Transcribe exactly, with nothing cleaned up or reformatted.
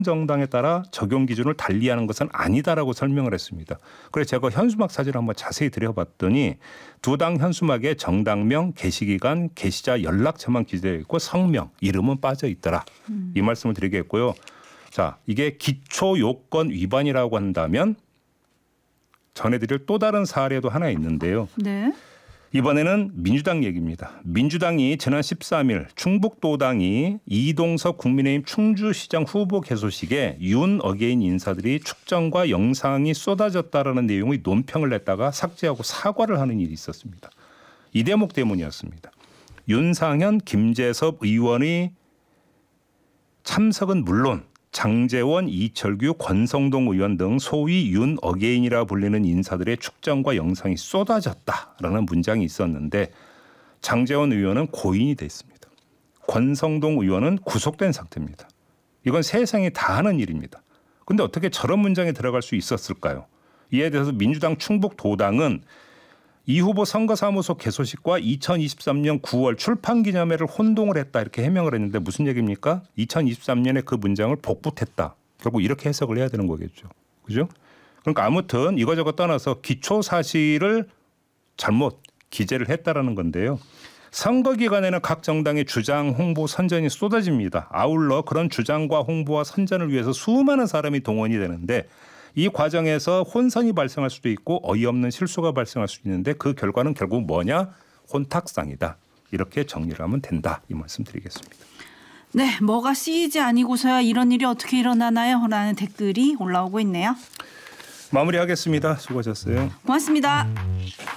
정당에 따라 적용 기준을 달리하는 것은 아니다라고 설명을 했습니다. 그래서 제가 현수막 사진을 한번 자세히 들여봤더니 두 당 현수막에 정당명, 게시기간, 게시자 연락처만 기재되어 있고 성명, 이름은 빠져 있더라. 음. 이 말씀을 드리겠고요. 자, 이게 기초 요건 위반이라고 한다면 전해드릴 또 다른 사례도 하나 있는데요. 네. 이번에는 민주당 얘기입니다. 민주당이 지난 십삼 일 충북도당이 이동석 국민의힘 충주시장 후보 개소식에 윤 어게인 인사들이 축전과 영상이 쏟아졌다라는 내용의 논평을 냈다가 삭제하고 사과를 하는 일이 있었습니다. 이 대목 때문이었습니다. 윤상현, 김재섭 의원의 참석은 물론 장제원, 이철규, 권성동 의원 등 소위 윤 어게인이라 불리는 인사들의 축전과 영상이 쏟아졌다라는 문장이 있었는데 장제원 의원은 고인이 됐습니다. 권성동 의원은 구속된 상태입니다. 이건 세상이 다 하는 일입니다. 그런데 어떻게 저런 문장에 들어갈 수 있었을까요? 이에 대해서 민주당 충북도당은 이 후보 선거사무소 개소식과 이천이십삼 년 구월 출판기념회를 혼동을 했다 이렇게 해명을 했는데 무슨 얘기입니까? 이천이십삼 년에 그 문장을 복붙했다. 결국 이렇게 해석을 해야 되는 거겠죠. 그죠? 그러니까 아무튼 이거저거 떠나서 기초 사실을 잘못 기재를 했다라는 건데요. 선거 기간에는 각 정당의 주장, 홍보, 선전이 쏟아집니다. 아울러 그런 주장과 홍보와 선전을 위해서 수많은 사람이 동원이 되는데 이 과정에서 혼선이 발생할 수도 있고 어이없는 실수가 발생할 수도 있는데 그 결과는 결국 뭐냐? 혼탁상이다. 이렇게 정리를 하면 된다. 이 말씀 드리겠습니다. 네, 뭐가 씨이지 아니고서야 이런 일이 어떻게 일어나나요? 라는 댓글이 올라오고 있네요. 마무리하겠습니다. 수고하셨어요. 고맙습니다.